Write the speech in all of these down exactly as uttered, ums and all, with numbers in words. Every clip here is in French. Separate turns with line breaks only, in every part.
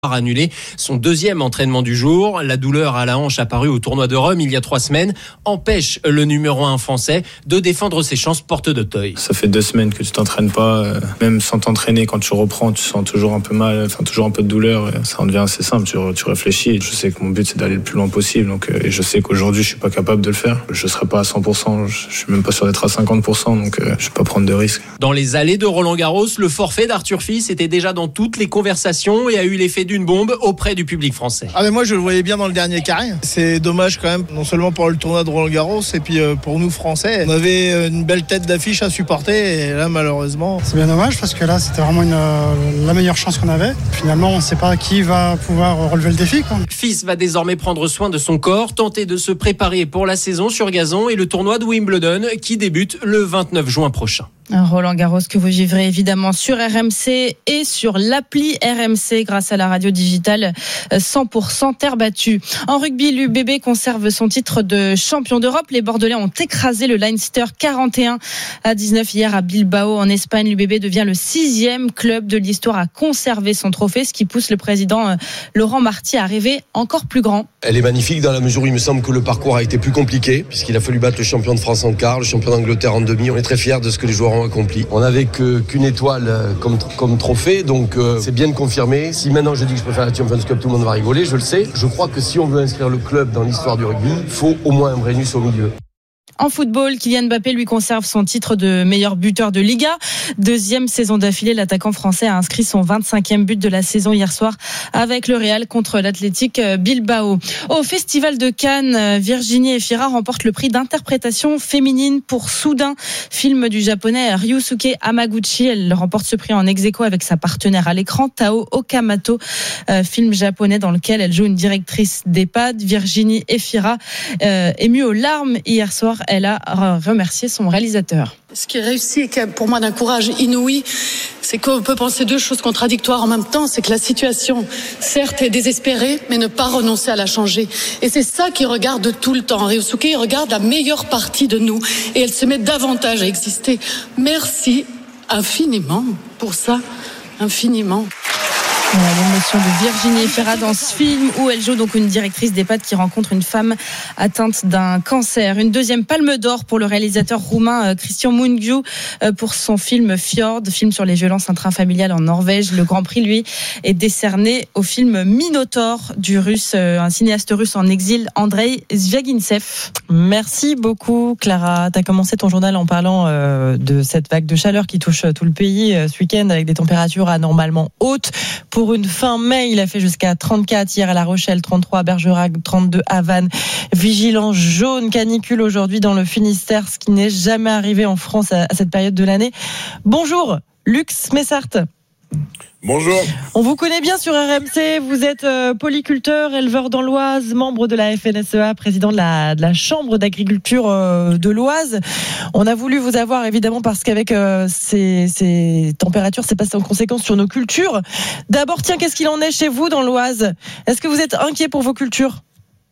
annulé son deuxième entraînement du jour. La douleur à la hanche apparue au tournoi de Rome il y a trois semaines empêche le numéro un français de défendre ses chances porte d'Auteuil.
Ça fait deux semaines que tu t'entraînes pas, même sans t'entraîner, quand tu reprends, tu sens toujours un peu mal, enfin toujours un peu de douleur. Ça en devient assez simple, tu, tu réfléchis. Je sais que mon but c'est d'aller le plus loin possible, donc et je sais qu'aujourd'hui je suis pas capable de le faire. Je serai pas à cent pour cent, je suis même pas sûr d'être à cinquante pour cent, donc je vais pas prendre de risques.
Dans les allées de Roland-Garros, le forfait d'Arthur Fils était déjà dans toutes les conversations et a eu l'effet d'une bombe auprès du public français.
Ah mais moi je le voyais bien dans le dernier carré. C'est dommage quand même, non seulement pour le tournoi de Roland-Garros et puis pour nous Français. On avait une belle tête d'affiche à supporter et là malheureusement...
C'est bien dommage parce que là c'était vraiment une, la meilleure chance qu'on avait. Finalement on ne sait pas qui va pouvoir relever le défi, quoi.
Fils va désormais prendre soin de son corps, tenter de se préparer pour la saison sur gazon et le tournoi de Wimbledon qui débute le vingt-neuf juin prochain.
Un Roland-Garros que vous vivrez évidemment sur R M C et sur l'appli R M C grâce à la radio digitale cent pour cent terre battue. En rugby, l'U B B conserve son titre de champion d'Europe. Les Bordelais ont écrasé le Leinster quarante et un à dix-neuf hier à Bilbao en Espagne. L'U B B devient le sixième club de l'histoire à conserver son trophée, ce qui pousse le président Laurent Marty à rêver encore plus grand.
Elle est magnifique dans la mesure où il me semble que le parcours a été plus compliqué puisqu'il a fallu battre le champion de France en quart, le champion d'Angleterre en demi. On est très fiers de ce que les joueurs ont accompli. On n'avait que, qu'une étoile comme, comme trophée, donc euh, c'est bien de confirmer. Si maintenant je dis que je préfère la Champions Cup, tout le monde va rigoler, je le sais. Je crois que si on veut inscrire le club dans l'histoire du rugby, il faut au moins un Brennus au milieu.
En football, Kylian Mbappé lui conserve son titre de meilleur buteur de Liga. Deuxième saison d'affilée, l'attaquant français a inscrit son vingt-cinquième but de la saison hier soir avec le Real contre l'Athletic Bilbao. Au Festival de Cannes, Virginie Efira remporte le prix d'interprétation féminine pour Soudain, film du japonais Ryusuke Hamaguchi. Elle remporte ce prix en ex-aequo avec sa partenaire à l'écran, Tao Okamoto, film japonais dans lequel elle joue une directrice d'EHPAD. Virginie Efira, euh, émue aux larmes hier soir, elle a remercié son réalisateur.
Ce qui est réussi et qui est pour moi d'un courage inouï, c'est qu'on peut penser deux choses contradictoires en même temps. C'est que la situation, certes, est désespérée, mais ne pas renoncer à la changer. Et c'est ça qu'il regarde tout le temps. Ryusuke, il regarde la meilleure partie de nous et elle se met davantage à exister. Merci infiniment pour ça, infiniment.
L'émotion de Virginie Efira dans ce film où elle joue donc une directrice d'EHPAD qui rencontre une femme atteinte d'un cancer. Une deuxième palme d'or pour le réalisateur roumain Cristian Mungiu pour son film Fjord, film sur les violences intrafamiliales en Norvège. Le Grand Prix, lui, est décerné au film Minotaur du russe, un cinéaste russe en exil, Andrei Zvyagintsev.
Merci beaucoup, Clara. Tu as commencé ton journal en parlant euh, de cette vague de chaleur qui touche tout le pays euh, ce week-end avec des températures anormalement hautes. Pour Pour une fin mai, il a fait jusqu'à trente-quatre hier à La Rochelle, trente-trois à Bergerac, trente-deux à Vannes. Vigilance jaune, canicule aujourd'hui dans le Finistère, ce qui n'est jamais arrivé en France à, à cette période de l'année. Bonjour, Lux Messart.
Bonjour.
On vous connaît bien sur R M C, vous êtes euh, polyculteur, éleveur dans l'Oise, membre de la F N S E A, président de la, de la Chambre d'agriculture euh, de l'Oise. On a voulu vous avoir évidemment parce qu'avec euh, ces, ces températures, c'est passé en conséquence sur nos cultures. D'abord, tiens, qu'est-ce qu'il en est chez vous dans l'Oise ? Est-ce que vous êtes inquiet pour vos cultures ?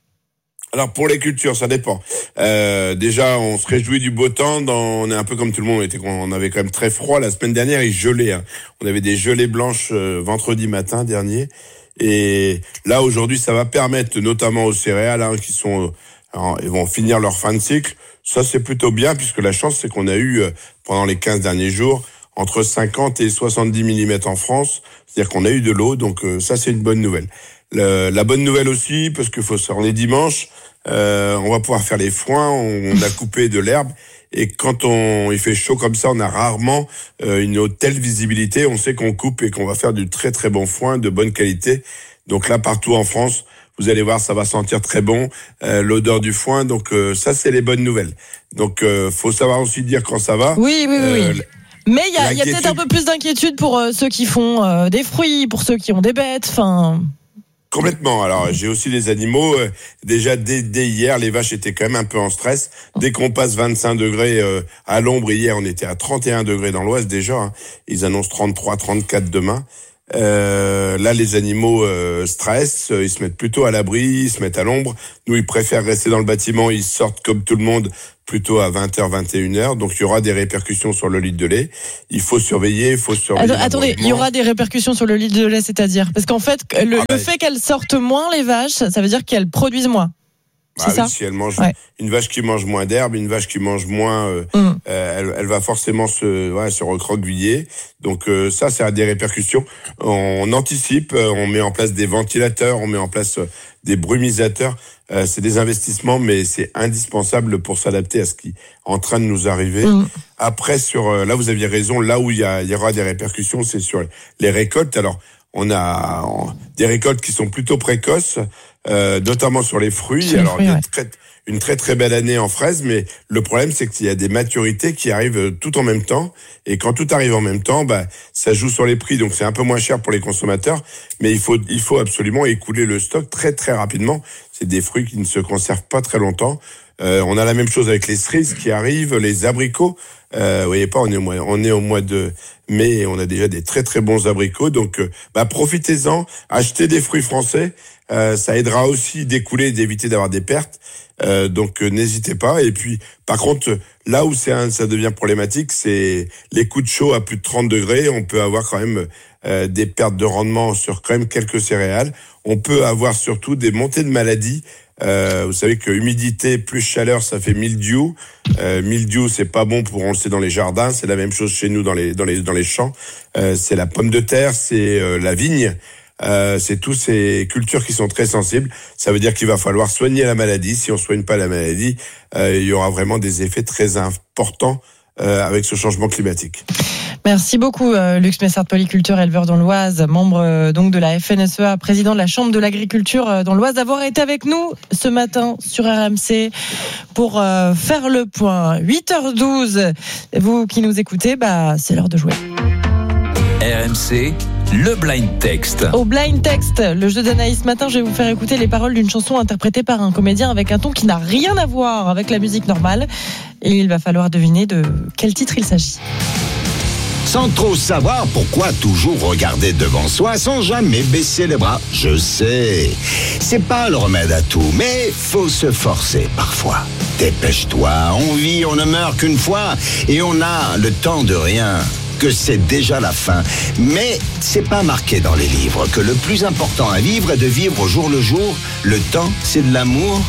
Alors pour les cultures, ça dépend. Euh, déjà, on se réjouit du beau temps. Dans, on est un peu comme tout le monde. On, était, on avait quand même très froid la semaine dernière. Il gelait. Hein. On avait des gelées blanches euh, vendredi matin dernier. Et là aujourd'hui, ça va permettre, notamment aux céréales, hein, qui sont, alors, ils vont finir leur fin de cycle. Ça, c'est plutôt bien puisque la chance, c'est qu'on a eu euh, pendant les quinze derniers jours entre cinquante et soixante-dix millimètres en France. C'est-à-dire qu'on a eu de l'eau. Donc euh, ça, c'est une bonne nouvelle. Le, la bonne nouvelle aussi, parce que faut, on est dimanche, euh, on va pouvoir faire les foins, on, on a coupé de l'herbe, et quand on, il fait chaud comme ça, on a rarement euh, une telle visibilité. On sait qu'on coupe et qu'on va faire du très très bon foin, de bonne qualité. Donc là, partout en France, vous allez voir, ça va sentir très bon, euh, l'odeur du foin. Donc euh, ça, c'est les bonnes nouvelles. Donc euh, faut savoir aussi dire quand ça va.
Oui, oui, oui.
Euh,
oui. Mais il y a, y a peut-être un peu plus d'inquiétude pour euh, ceux qui font euh, des fruits, pour ceux qui ont des bêtes, enfin...
Complètement. Alors, j'ai aussi des animaux. Euh, déjà, dès, dès hier, les vaches étaient quand même un peu en stress. Dès qu'on passe vingt-cinq degrés euh, à l'ombre, hier, on était à trente et un degrés dans l'Oise déjà. Hein. Ils annoncent trente-trois, trente-quatre demain. Euh, là, les animaux euh, stressent, ils se mettent plutôt à l'abri, ils se mettent à l'ombre. Nous, ils préfèrent rester dans le bâtiment, ils sortent comme tout le monde, plutôt à vingt heures, vingt et une heures. Donc, il y aura des répercussions sur le litre de lait. Il faut surveiller, il faut surveiller.
Attends, attendez, il y aura des répercussions sur le litre de lait, c'est-à-dire? Parce qu'en fait, le, ah bah, le fait qu'elles sortent moins, les vaches, ça veut dire qu'elles produisent moins.
Ah
c'est
oui,
ça
si elle mange
ouais.
Une vache qui mange moins d'herbe, une vache qui mange moins, euh, mmh. euh, elle, elle va forcément se, ouais, se recroqueviller. Donc euh, ça, ça a des répercussions. On anticipe, on met en place des ventilateurs, on met en place des brumisateurs. Euh, c'est des investissements, mais c'est indispensable pour s'adapter à ce qui est en train de nous arriver. Mmh. Après, sur là, vous aviez raison. Là où il y, a, il y aura des répercussions, c'est sur les récoltes. Alors, on a on, des récoltes qui sont plutôt précoces. Euh, notamment sur les fruits.
Sur les
Alors,
fruits,
il y a
ouais.
très, une très très belle année en fraises, mais le problème c'est qu'il y a des maturités qui arrivent tout en même temps. Et quand tout arrive en même temps, bah, ça joue sur les prix, donc c'est un peu moins cher pour les consommateurs. Mais il faut il faut absolument écouler le stock très très rapidement. C'est des fruits qui ne se conservent pas très longtemps. Euh, on a la même chose avec les cerises qui arrivent, les abricots. Euh, vous voyez pas, on est au mois, on est au mois de mai et on a déjà des très très bons abricots. Donc, euh, bah, profitez-en, achetez des fruits français. Euh, ça aidera aussi d'écouler, d'éviter d'avoir des pertes. Euh, donc, euh, n'hésitez pas. Et puis, par contre, là où c'est un, ça devient problématique, c'est les coups de chaud à plus de trente degrés. On peut avoir quand même euh, des pertes de rendement sur quand même quelques céréales. On peut avoir surtout des montées de maladies. Euh, vous savez que humidité plus chaleur, ça fait mildiou. Euh, mildiou, c'est pas bon pour, on le sait, dans les jardins. C'est la même chose chez nous dans les dans les dans les champs. Euh, c'est la pomme de terre, c'est euh, la vigne. Euh, c'est tous ces cultures qui sont très sensibles. Ça veut dire qu'il va falloir soigner la maladie. Si on soigne pas la maladie, euh, il y aura vraiment des effets très importants euh, avec ce changement climatique.
Merci beaucoup, euh, Lux Messard, polyculteur, éleveur dans l'Oise, membre euh, donc de la F N S E A, président de la Chambre de l'agriculture euh, dans l'Oise, d'avoir été avec nous ce matin sur R M C pour euh, faire le point. huit heures douze, vous qui nous écoutez, bah, c'est l'heure de jouer.
R M C, le blind text.
Au blind text, le jeu d'Anaïs ce matin, je vais vous faire écouter les paroles d'une chanson interprétée par un comédien avec un ton qui n'a rien à voir avec la musique normale. Et il va falloir deviner de quel titre il s'agit.
Sans trop savoir pourquoi toujours regarder devant soi sans jamais baisser les bras. Je sais, c'est pas le remède à tout, mais faut se forcer parfois. Dépêche-toi, on vit, on ne meurt qu'une fois et on a le temps de rien. Que c'est déjà la fin. Mais c'est pas marqué dans les livres que le plus important à vivre est de vivre au jour le jour. Le temps, c'est de l'amour.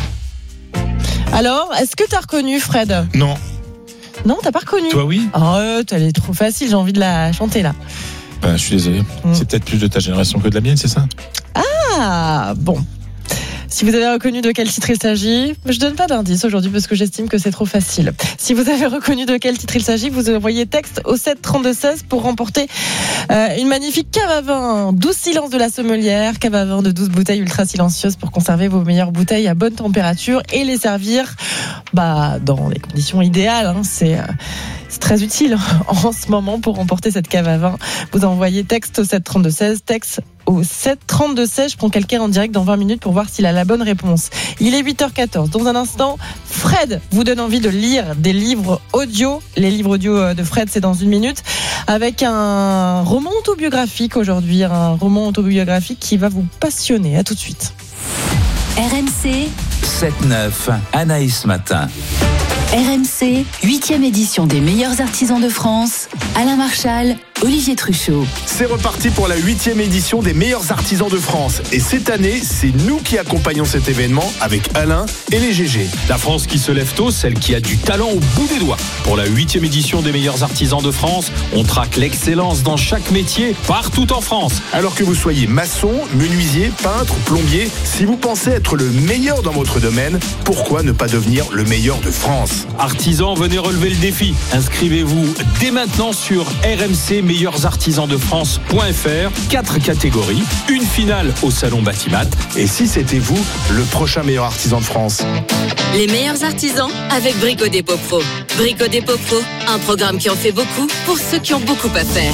Alors, est-ce que t'as reconnu, Fred ?
Non.
Non, t'as pas reconnu ?
Toi, oui.
Arrête, elle est trop facile, j'ai envie de la chanter là.
Ben, je suis désolé. Mmh. C'est peut-être plus de ta génération que de la mienne, c'est ça ?
Ah, bon. Si vous avez reconnu de quel titre il s'agit, je donne pas d'indice aujourd'hui parce que j'estime que c'est trop facile. Si vous avez reconnu de quel titre il s'agit, vous envoyez texte au sept trente-deux seize pour remporter euh, une magnifique cave à vin, douze silences de la sommelière, cave à vin de douze bouteilles ultra silencieuses pour conserver vos meilleures bouteilles à bonne température et les servir bah, dans les conditions idéales. Hein, c'est... Euh, C'est très utile en ce moment pour remporter cette cave à vin. Vous envoyez texte au sept trente-deux seize, texte au sept trente-deux seize. Je prends quelqu'un en direct dans vingt minutes pour voir s'il a la bonne réponse. Il est huit heures quatorze. Dans un instant, Fred vous donne envie de lire des livres audio. Les livres audio de Fred, c'est dans une minute. Avec un roman autobiographique aujourd'hui. Un roman autobiographique qui va vous passionner. À tout de suite.
R M C
sept neuf, Anaïs Matin.
R M C, huitième édition des meilleurs artisans de France. Alain Marchal, Olivier Truchot.
C'est reparti pour la huitième édition des meilleurs artisans de France. Et cette année, c'est nous qui accompagnons cet événement avec Alain et les G G.
La France qui se lève tôt, celle qui a du talent au bout des doigts. Pour la huitième édition des meilleurs artisans de France, on traque l'excellence dans chaque métier, partout en France.
Alors que vous soyez maçon, menuisier, peintre, plombier, si vous pensez être le meilleur dans votre domaine, pourquoi ne pas devenir le meilleur de France ?
Artisans, venez relever le défi. Inscrivez-vous dès maintenant sur r m c meilleurs artisans de france point f r. Quatre catégories, une finale au salon Batimat.
Et si c'était vous, le prochain meilleur artisan de France ?
Les meilleurs artisans avec Brico Dépôt Pro. Brico Dépôt Pro, un programme qui en fait beaucoup pour ceux qui ont beaucoup à faire.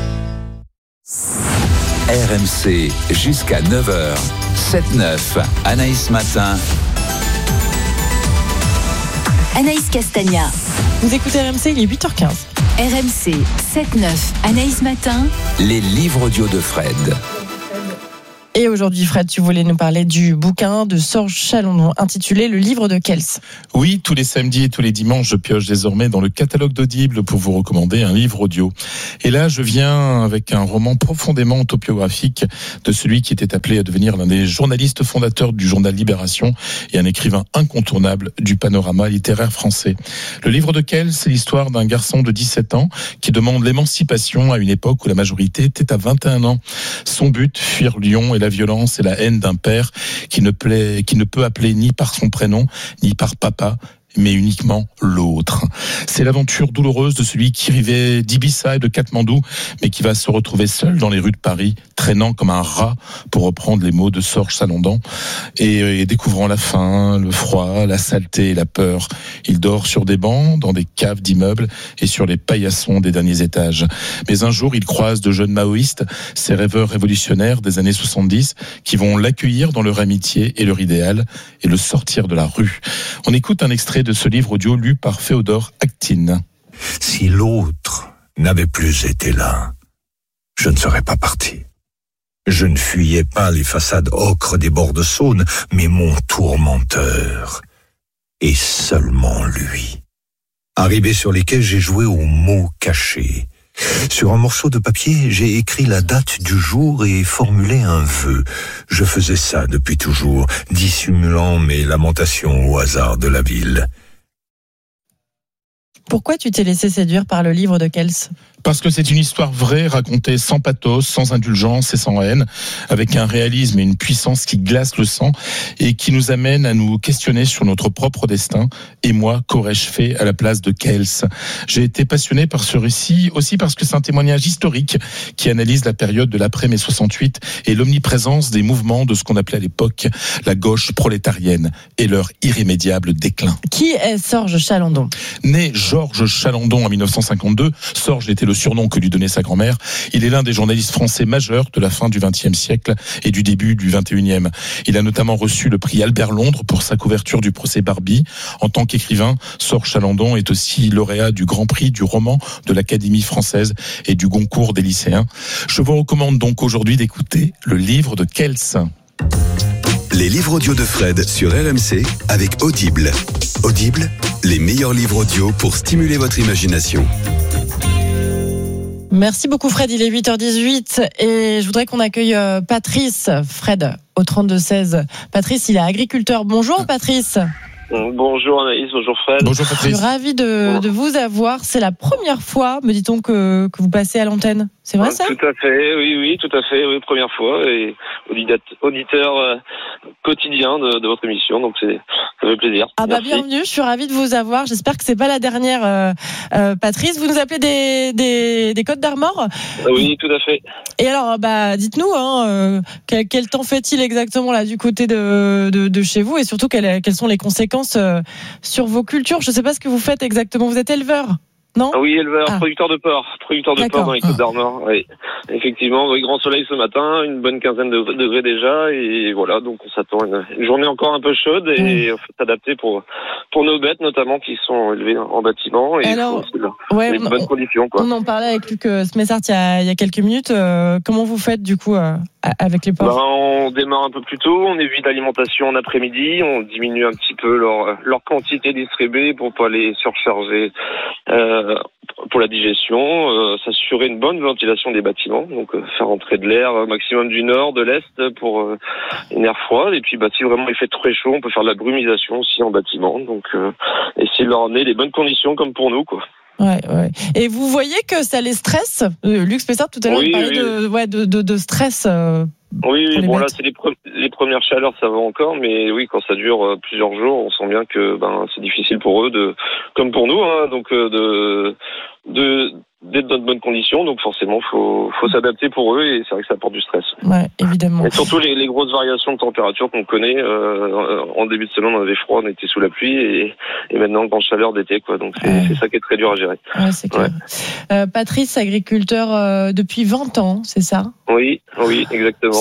R M C jusqu'à neuf heures. sept neuf, Anaïs Matin.
Anaïs Castagna.
Vous écoutez R M C, il est huit heures quinze.
R M C sept neuf, Anaïs Matin.
Les livres audio de Fred.
Et aujourd'hui, Fred, tu voulais nous parler du bouquin de Sorge Chalandon intitulé Le livre de Kels.
Oui, tous les samedis et tous les dimanches, je pioche désormais dans le catalogue d'Audible pour vous recommander un livre audio. Et là, je viens avec un roman profondément autobiographique de celui qui était appelé à devenir l'un des journalistes fondateurs du journal Libération et un écrivain incontournable du panorama littéraire français. Le livre de Kels, c'est l'histoire d'un garçon de dix-sept ans qui demande l'émancipation à une époque où la majorité était à vingt et un ans. Son but, fuir Lyon et la violence et la haine d'un père qui ne plaît, qui ne peut appeler ni par son prénom, ni par papa, mais uniquement l'autre. C'est l'aventure douloureuse de celui qui rêvait d'Ibiza et de Katmandou, mais qui va se retrouver seul dans les rues de Paris, traînant comme un rat, pour reprendre les mots de Sorge Chalandon, et, et découvrant la faim, le froid, la saleté et la peur. Il dort sur des bancs, dans des caves d'immeubles et sur les paillassons des derniers étages. Mais un jour, il croise de jeunes maoïstes, ces rêveurs révolutionnaires des années soixante-dix, qui vont l'accueillir dans leur amitié et leur idéal, et le sortir de la rue. On écoute un extrait de ce livre audio lu par Féodor Aktine.
Si l'autre n'avait plus été là, je ne serais pas parti. Je ne fuyais pas les façades ocres des bords de Saône, mais mon tourmenteur. Et seulement lui. Arrivé sur les quais, j'ai joué aux mots cachés. Sur un morceau de papier, j'ai écrit la date du jour et formulé un vœu. Je faisais ça depuis toujours, dissimulant mes lamentations au hasard de la ville.
Pourquoi tu t'es laissé séduire par le livre de Kels ?
Parce que c'est une histoire vraie, racontée sans pathos, sans indulgence et sans haine, avec un réalisme et une puissance qui glace le sang et qui nous amène à nous questionner sur notre propre destin. Et moi, qu'aurais-je fait à la place de Kels ? J'ai été passionné par ce récit, aussi parce que c'est un témoignage historique qui analyse la période de l'après-mai soixante-huit et l'omniprésence des mouvements de ce qu'on appelait à l'époque la gauche prolétarienne et leur irrémédiable déclin.
Qui est Sorge Chalandon ?
Né Georges Chalandon en dix-neuf cent cinquante-deux, Sorge était le surnom que lui donnait sa grand-mère. Il est l'un des journalistes français majeurs de la fin du vingtième siècle et du début du vingt et unième. Il a notamment reçu le prix Albert Londres pour sa couverture du procès Barbie. En tant qu'écrivain, Sorge Chalandon est aussi lauréat du Grand Prix du roman de l'Académie française et du Goncourt des lycéens. Je vous recommande donc aujourd'hui d'écouter le livre de Kels.
Les livres audio de Fred sur R M C avec Audible. Audible, les meilleurs livres audio pour stimuler votre imagination.
Merci beaucoup Fred, il est huit heures dix-huit et je voudrais qu'on accueille Patrice, Fred, au trente-deux seize. Patrice, il est agriculteur. Bonjour Patrice.
Bonjour Anaïs, bonjour Fred.
Bonjour Patrice.
Je suis ravie de, de vous avoir. C'est la première fois, me dit-on, que, que vous passez à l'antenne. C'est vrai ça ?
Tout à fait, oui, oui, tout à fait, oui, première fois. Et auditeur euh, quotidien de, de votre émission, donc c'est, ça fait plaisir.
Ah bah
Merci.
bienvenue, je suis ravie de vous avoir. J'espère que c'est pas la dernière, euh, euh, Patrice. Vous nous appelez des, des, des Côtes d'Armor ?
Oui, tout à fait.
Et alors, bah, dites-nous, hein, euh, quel, quel temps fait-il exactement là du côté de, de, de chez vous, et surtout quelles, quelles sont les conséquences euh, sur vos cultures ? Je ne sais pas ce que vous faites exactement. Vous êtes éleveur ? Non ?
Ah oui, éleveur,
ah.
producteur de porc, producteur de
D'accord.
porc dans les Côtes d'Armor. Oui. Effectivement, oui, grand soleil ce matin, une bonne quinzaine de degrés déjà, et voilà, donc on s'attend à une, une journée encore un peu chaude, et il mmh. faut s'adapter pour pour nos bêtes notamment qui sont élevées en bâtiment, et
alors,
il faut
ouais,
les
on,
bonnes conditions, quoi.
On en parlait avec Luc Smessart il y a, il y a quelques minutes. Euh, comment vous faites du coup euh, avec les porcs ?
Ben, on démarre un peu plus tôt, on évite l'alimentation en après-midi, on diminue un petit peu leur leur quantité distribuée pour pas les surcharger. Euh, pour la digestion, euh, s'assurer une bonne ventilation des bâtiments, donc euh, faire entrer de l'air au maximum du nord, de l'est pour euh, une air froide, et puis bah, si vraiment il fait très chaud, on peut faire de la brumisation aussi en bâtiment, donc euh, essayer de leur amener les bonnes conditions comme pour nous, quoi.
Ouais, ouais. Et vous voyez que ça les stresse ? euh, Luc Spessart tout à l'heure
oui,
il parlait
oui.
de, ouais, de, de, de stress. Euh...
Oui, oui, bon
bêtes.
là c'est les, pre- les premières chaleurs, ça va encore, mais oui, quand ça dure euh, plusieurs jours, on sent bien que ben c'est difficile pour eux de, comme pour nous, hein, donc euh, de de d'être dans de bonnes conditions, donc forcément faut faut s'adapter pour eux, et c'est vrai que ça apporte du stress.
Ouais, évidemment.
Et surtout les, les grosses variations de température qu'on connaît. Euh, en début de semaine, on avait froid, on était sous la pluie, et, et maintenant grande chaleur d'été, quoi. Donc c'est,
ouais.
c'est ça qui est très dur à gérer.
Ouais, c'est clair. Ouais. Euh, Patrice, agriculteur euh, depuis vingt ans, c'est ça ?
Oui, oui, exactement.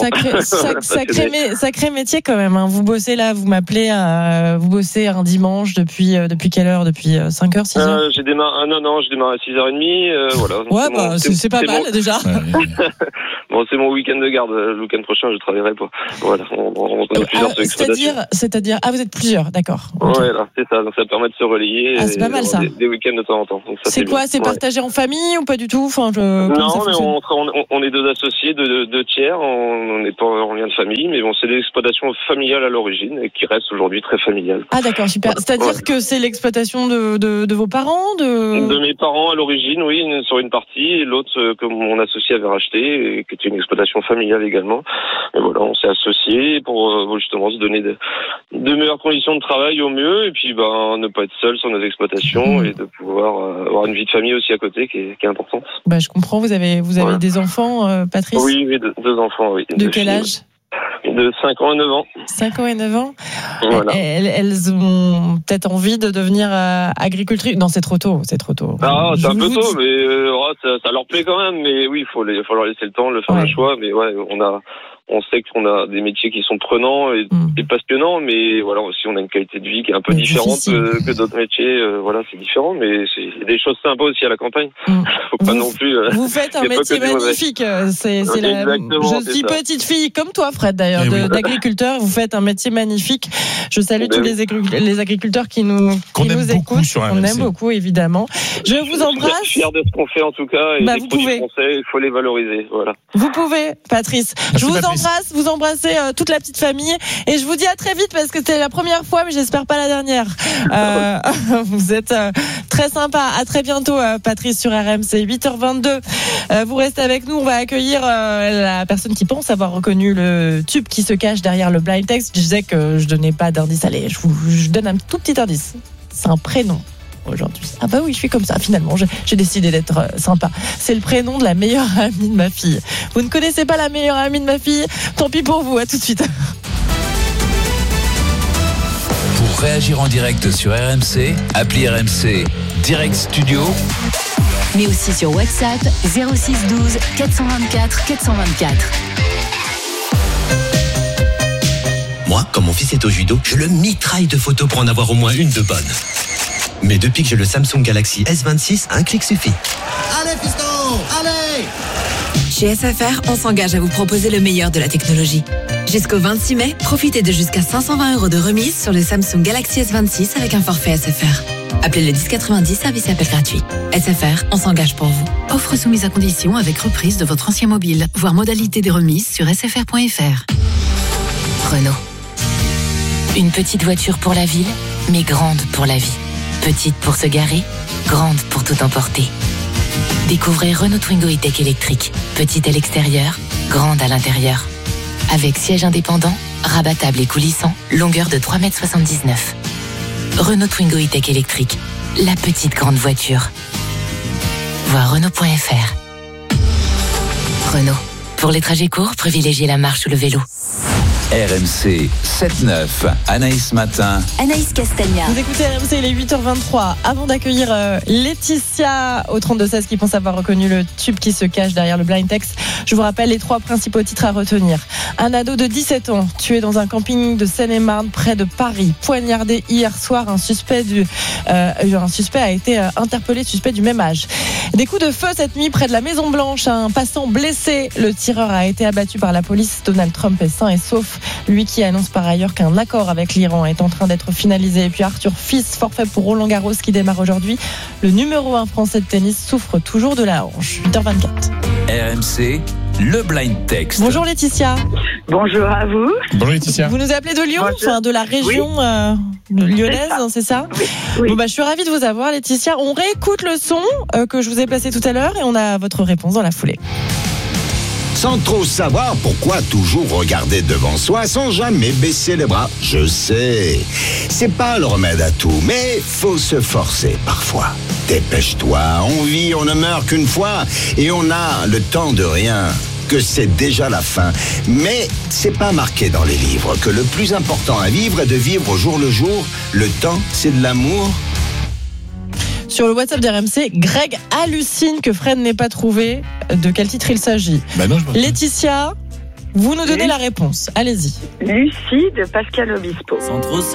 Sacré, sac, sacré, mé, sacré métier quand même. Hein. Vous bossez là, vous m'appelez, euh, vous bossez un dimanche depuis euh, depuis quelle heure? Depuis cinq heures, six heures
euh, J'ai démarré, ah, non, non, je démarre à six heures trente. Euh, voilà.
Ouais,
c'est,
bah,
mon,
c'est,
c'est,
c'est pas
c'est
mal
mon...
déjà.
Bon, c'est mon week-end de garde. Le week-end prochain, je travaillerai pas. Voilà, on, on, on est plusieurs
ah,
sur l'exploitation.
C'est-à-dire, c'est-à-dire, ah, vous êtes plusieurs, d'accord.
Okay. Ouais, là, c'est ça. Donc ça permet de se relayer.
Ah, c'est pas mal ça.
Des, des week-ends de temps en temps. Donc, ça,
c'est, c'est quoi?
bien.
C'est
ouais.
partagé en famille ou pas du tout? Enfin, je...
Non, mais on, on, on est deux associés, deux, deux tiers. On n'est pas en lien de famille, mais bon, c'est des exploitations familiales à l'origine et qui restent aujourd'hui très familiales.
Ah, d'accord, super. C'est-à-dire ouais. que c'est l'exploitation de, de, de vos parents, de...
de mes parents à l'origine, oui, sur une partie, et l'autre euh, que mon associé avait racheté, et qui était une exploitation familiale également. Et voilà, on s'est associés pour euh, justement se donner de, de meilleures conditions de travail au mieux, et puis ben ne pas être seul sur nos exploitations mmh. et de pouvoir euh, avoir une vie de famille aussi à côté qui est, qui est importante.
Bah, je comprends. Vous avez vous avez voilà. des enfants, euh, Patrice?
Oui, oui, deux, deux enfants, oui.
De quel âge?
De cinq ans et neuf ans.
cinq ans et neuf ans.
Voilà.
Elles, elles ont peut-être envie de devenir euh, agricultrices. Non, c'est trop tôt, c'est trop tôt.
Ah, c'est
Je
un peu
vous...
tôt, mais euh, ça, ça leur plaît quand même. Mais oui, il faut, les, faut leur laisser le temps, le faire ouais. le choix. Mais ouais, on a, on sait qu'on a des métiers qui sont prenants et, mmh. et passionnants, mais voilà, aussi on a une qualité de vie qui est un peu mais différente que, que d'autres métiers. Euh, voilà, c'est différent, mais c'est, il y a des choses sympas aussi à la campagne. Mmh. Faut pas
vous,
non plus. Euh,
vous faites un métier magnifique. C'est, c'est la, je suis petite fille comme toi, Fred, d'ailleurs, de, oui. d'agriculteur. Vous faites un métier magnifique. Je salue tous les, les agriculteurs qui nous, qui nous écoutent. On aime beaucoup, évidemment. Je vous embrasse.
Je suis fier de ce qu'on fait en tout cas. Et
bah,
les produits français, il faut les valoriser. Voilà.
Vous pouvez, Patrice. Merci, je vous Patrice. embrasse. Vous embrassez euh, toute la petite famille. Et je vous dis à très vite parce que c'est la première fois, mais j'espère pas la dernière. Euh, vous êtes euh, très sympa. À très bientôt, euh, Patrice, sur R M C. huit heures vingt-deux. Euh, vous restez avec nous. On va accueillir euh, la personne qui pense avoir reconnu le tube qui se cache derrière le blind text. Je disais que je donnais pas d'indice. Allez, je vous je donne un tout petit indice. C'est un prénom aujourd'hui. Ah bah oui, je suis comme ça. Finalement, j'ai, j'ai décidé d'être euh, sympa. C'est le prénom de la meilleure amie de ma fille. Vous ne connaissez pas la meilleure amie de ma fille? Tant pis pour vous. À tout de suite.
Pour réagir en direct sur R M C, appelez R M C Direct Studio.
Mais aussi sur WhatsApp zéro six douze quatre cent vingt-quatre quatre cent vingt-quatre.
Moi, quand mon fils est au judo, je le mitraille de photos pour en avoir au moins une de bonne. Mais depuis que j'ai le Samsung Galaxy S vingt-six, un clic suffit.
Allez, fiston, allez!
Chez S F R, on s'engage à vous proposer le meilleur de la technologie. Jusqu'au vingt-six mai, profitez de jusqu'à cinq cent vingt euros de remise sur le Samsung Galaxy S vingt-six avec un forfait S F R. Appelez le dix quatre-vingt-dix, service appel gratuit. S F R, on s'engage pour vous.
Offre soumise à condition avec reprise de votre ancien mobile. Voir modalité des remises sur s f r point f r.
Renault. Une petite voiture pour la ville, mais grande pour la vie. Petite pour se garer, grande pour tout emporter. Découvrez Renault Twingo E-Tech électrique. Petite à l'extérieur, grande à l'intérieur. Avec siège indépendant, rabattable et coulissant, longueur de trois mètres soixante-dix-neuf. Renault Twingo E-Tech électrique, la petite grande voiture. Voir Renault point f r. Renault. Pour les trajets courts, privilégiez la marche ou le vélo.
R M C sept neuf, Anaïs Matin.
Anaïs Castagna.
Vous écoutez R M C, il est huit heures vingt-trois. Avant d'accueillir euh, Laetitia au trente-deux seize qui pense avoir reconnu le tube qui se cache derrière le blind text, je vous rappelle les trois principaux titres à retenir. Un ado de dix-sept ans tué dans un camping de Seine-et-Marne près de Paris. Poignardé hier soir, un suspect, du, euh, un suspect a été euh, interpellé, suspect du même âge. Des coups de feu cette nuit près de la Maison Blanche. Un passant blessé. Le tireur a été abattu par la police. Donald Trump est sain et sauf. Lui qui annonce par ailleurs qu'un accord avec l'Iran est en train d'être finalisé. Et puis Arthur Fils, forfait pour Roland Garros qui démarre aujourd'hui. Le numéro un français de tennis souffre toujours de la hanche. huit heures vingt-quatre.
R M C, le blind text.
Bonjour Laetitia.
Bonjour à vous.
Bonjour Laetitia.
Vous nous appelez de Lyon,
Bonjour.
enfin de la région
oui.
euh, lyonnaise, c'est ça, c'est ça
oui. Oui.
Bon bah je suis ravie de vous avoir Laetitia. On réécoute le son euh, que je vous ai passé tout à l'heure et on a votre réponse dans la foulée.
Sans trop savoir pourquoi toujours regarder devant soi sans jamais baisser les bras. Je sais, c'est pas le remède à tout, mais faut se forcer parfois. Dépêche-toi, on vit, on ne meurt qu'une fois et on a le temps de rien, que c'est déjà la fin. Mais c'est pas marqué dans les livres que le plus important à vivre est de vivre au jour le jour. Le temps, c'est de l'amour.
Sur le WhatsApp d'R M C, Greg hallucine que Fred n'ait pas trouvé de quel titre il s'agit.
Bah non, je
Laetitia, Vous nous donnez la réponse. Allez-y.
Lucie de Pascal Obispo.